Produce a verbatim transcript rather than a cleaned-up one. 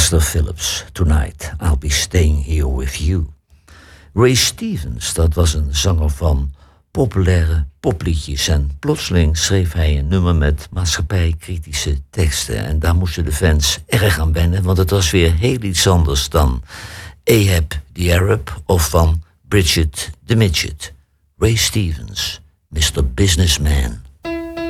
Esther Phillips, Tonight I'll Be Staying Here With You. Ray Stevens, dat was een zanger van populaire popliedjes. En plotseling schreef hij een nummer met maatschappijkritische teksten. En daar moesten de fans erg aan wennen, want het was weer heel iets anders dan Ahab the Arab of van Bridget the Midget. Ray Stevens, mister Businessman.